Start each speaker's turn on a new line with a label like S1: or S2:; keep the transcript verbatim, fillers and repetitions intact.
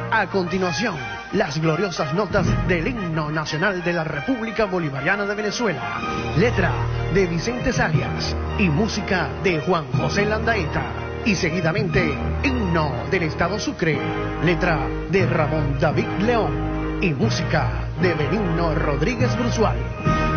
S1: A continuación, las gloriosas notas del himno nacional de la República Bolivariana de Venezuela. Letra de Vicente Arias y música de Juan José Landaeta. Y seguidamente, himno del Estado Sucre. Letra de Ramón David León y música de Benigno Rodríguez Brusual.